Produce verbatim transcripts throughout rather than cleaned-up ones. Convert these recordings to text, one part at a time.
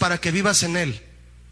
para que vivas en Él.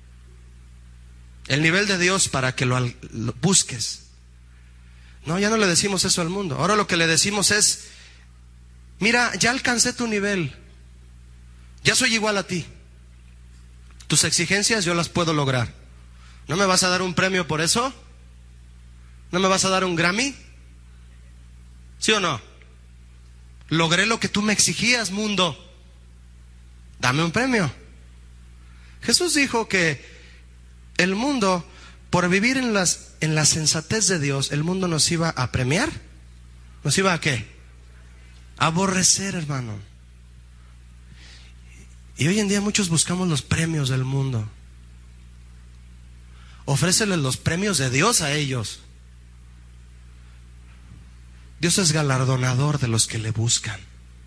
El nivel de Dios para que lo, lo busques. No, ya no le decimos eso al mundo. Ahora lo que le decimos es: mira, ya alcancé tu nivel. Ya soy igual a ti. Tus exigencias yo las puedo lograr. ¿No me vas a dar un premio por eso? ¿No me vas a dar un Grammy? ¿Sí o no? Logré lo que tú me exigías, mundo. Dame un premio. Jesús dijo que el mundo, por vivir en las, en la sensatez de Dios, el mundo nos iba a premiar. ¿Nos iba a qué? A aborrecer, hermano. Y hoy en día muchos buscamos los premios del mundo. Ofréceles los premios de Dios a ellos. Dios es galardonador de los que le buscan.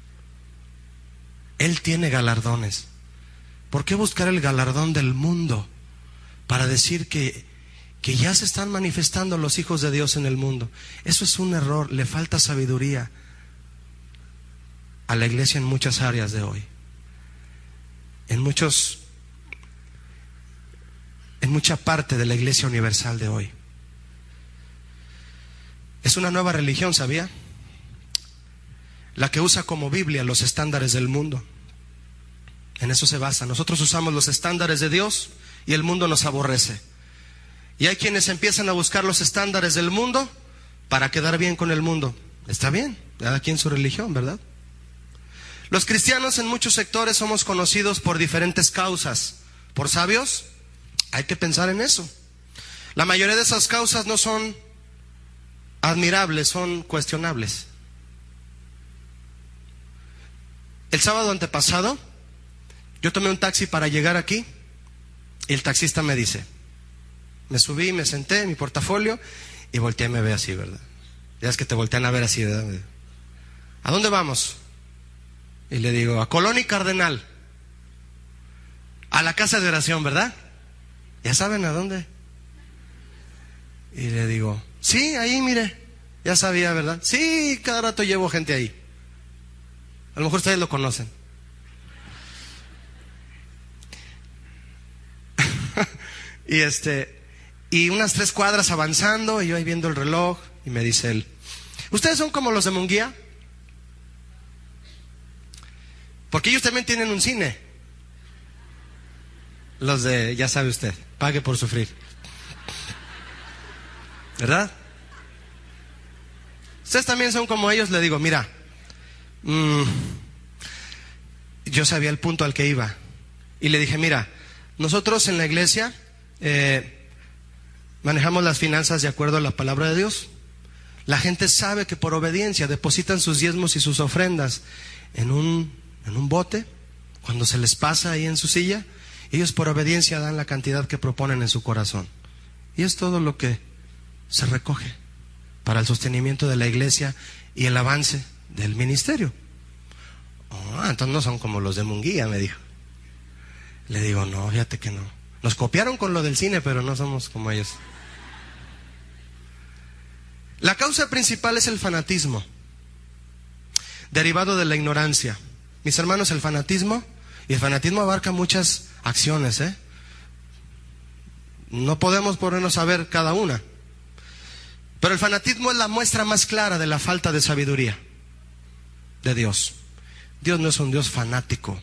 Él tiene galardones. ¿Por qué buscar el galardón del mundo para decir que, que ya se están manifestando los hijos de Dios en el mundo? Eso es un error. Le falta sabiduría a la iglesia en muchas áreas de hoy. En muchos, en mucha parte de la iglesia universal de hoy. Es una nueva religión, ¿sabía? La que usa como Biblia los estándares del mundo. En eso se basa. Nosotros usamos los estándares de Dios y el mundo nos aborrece. Y hay quienes empiezan a buscar los estándares del mundo para quedar bien con el mundo. Está bien, cada quien su religión, ¿verdad? Los cristianos en muchos sectores somos conocidos por diferentes causas. ¿Por sabios? Hay que pensar en eso. La mayoría de esas causas no son admirables, son cuestionables. El sábado antepasado yo tomé un taxi para llegar aquí y el taxista me dice, me subí, me senté en mi portafolio y volteé y me ve así, ¿verdad? Ya es que te voltean a ver así, ¿verdad? ¿A dónde vamos? Y le digo, a Colón y Cardenal, a la casa de oración, ¿verdad? Ya saben a dónde. Y le digo, sí, ahí mire, ya sabía, ¿verdad? Sí, cada rato llevo gente ahí. A lo mejor ustedes lo conocen. y este, y unas tres cuadras avanzando, y yo ahí viendo el reloj, y me dice él, ¿ustedes son como los de Munguía? Porque ellos también tienen un cine. Los de, ya sabe usted, pague por sufrir. ¿Verdad? Ustedes también son como ellos. Le digo, mira, mmm, yo sabía el punto al que iba. Y le dije, mira, nosotros en la iglesia eh, manejamos las finanzas de acuerdo a la palabra de Dios. La gente sabe que por obediencia depositan sus diezmos y sus ofrendas en un, en un bote. Cuando se les pasa ahí en su silla, ellos por obediencia dan la cantidad que proponen en su corazón. Y es todo lo que se recoge para el sostenimiento de la iglesia y el avance del ministerio. Oh, entonces no son como los de Munguía, me dijo. Le digo, no, fíjate que no. Nos copiaron con lo del cine, pero no somos como ellos. La causa principal es el fanatismo, derivado de la ignorancia. Mis hermanos, el fanatismo, y el fanatismo abarca muchas acciones, ¿eh? No podemos ponernos a ver cada una. Pero el fanatismo es la muestra más clara de la falta de sabiduría de Dios. Dios no es un Dios fanático.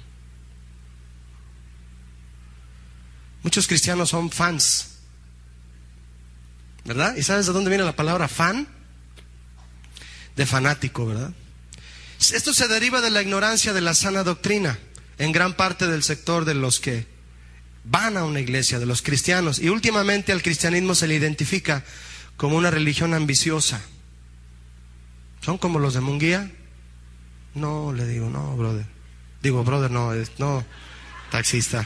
Muchos cristianos son fans, ¿verdad? ¿Y sabes de dónde viene la palabra fan? De fanático, ¿verdad? Esto se deriva de la ignorancia de la sana doctrina en gran parte del sector de los que van a una iglesia, de los cristianos. Y últimamente al cristianismo se le identifica como una religión ambiciosa. ¿Son como los de Munguía? No, le digo, no, brother. Digo, brother, no, es, no, taxista.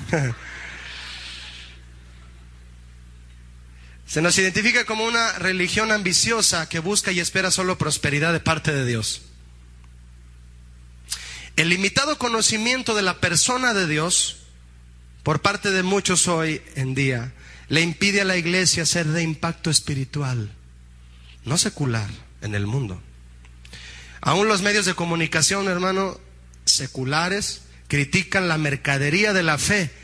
Se nos identifica como una religión ambiciosa que busca y espera solo prosperidad de parte de Dios. El limitado conocimiento de la persona de Dios por parte de muchos hoy en día le impide a la iglesia ser de impacto espiritual, no secular, en el mundo. Aún los medios de comunicación, hermano, seculares, critican la mercadería de la fe